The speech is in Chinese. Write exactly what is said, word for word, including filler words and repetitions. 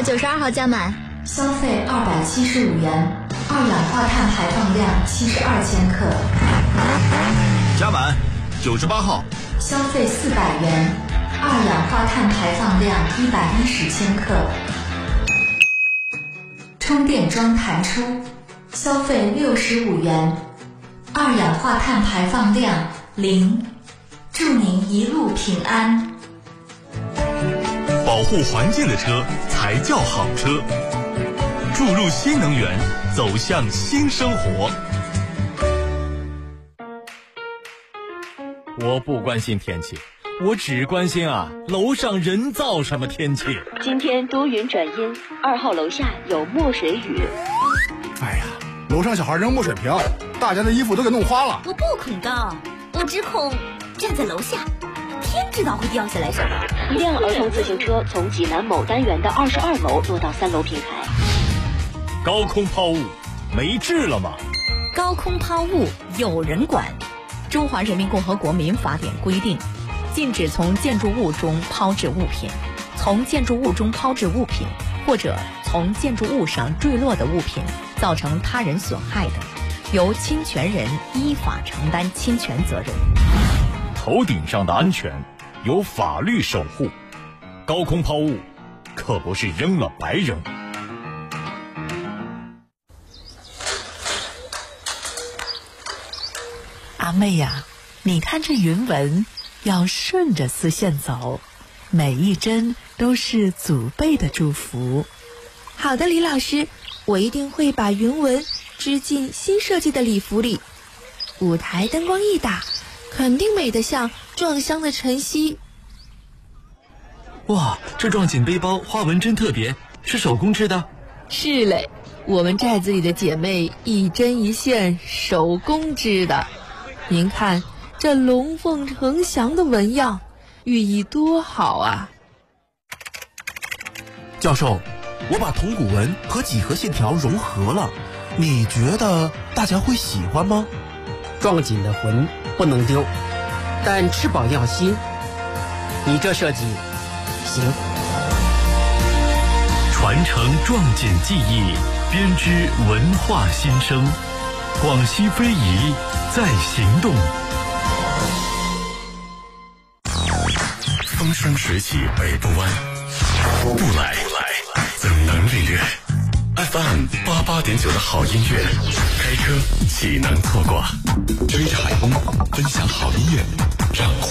九十二号加满， 消费二百七十五元，二氧化碳排放量七十二千克。 加满，九十八号。 消费四百元，二氧化碳排放量一百一十千克。充电桩弹出，消费六十五元，二氧化碳排放量零。祝您一路平安。 保护环境的车才叫好车。注入新能源，走向新生活。 我不关心天气，我只关心啊，楼上人造什么天气？ 今天多云转阴，二号楼下有墨水雨。 哎呀，楼上小孩扔墨水瓶，大家的衣服都给弄花了。 我不恐高，我只恐站在楼下，天知道会掉下来什么。 一辆儿童自行车从济南某单元的二十二楼落到三楼平台。 高空抛物，没治了吗？ 高空抛物有人管。中华人民共和国民法典规定，禁止从建筑物中抛掷物品，从建筑物中抛掷物品，或者从建筑物上坠落的物品造成他人损害的，由侵权人依法承担侵权责任。 头顶上的安全由法律守护，高空抛物可不是扔了白扔。 阿妹呀，你看这云纹要顺着丝线走，每一针都是祖辈的祝福。 好的，李老师，我一定会把云纹织进新设计的礼服里。舞台灯光一打，肯定美得像撞香的晨曦。 哇，这撞锦背包花纹真特别，是手工织的？ 是嘞，我们寨子里的姐妹一针一线手工织的。您看这龙凤呈祥的纹样，寓意多好啊！ 教授，我把铜鼓纹和几何线条融合了，你觉得大家会喜欢吗？ 撞锦的魂不能丢，但翅膀要新。你这设计行。 传承撞锦技艺，编织文化新生。广西非遗在行动。风生水起北部湾，不来怎能领略 F M 八八点九的好音乐？开车岂能错过？追着海风，分享好音乐，让